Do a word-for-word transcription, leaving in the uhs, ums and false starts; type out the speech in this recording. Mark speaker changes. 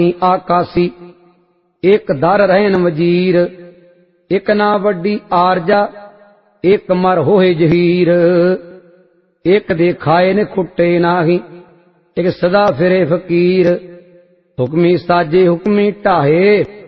Speaker 1: आकासी। एक दर रहन वजीर, एक ना वड्डी आरजा, एक मर होए जहीर। एक दे खाए ने खुट्टे नाही, एक सदा फिरे फकीर। हुक्मी साजे हुक्मी ढाहे,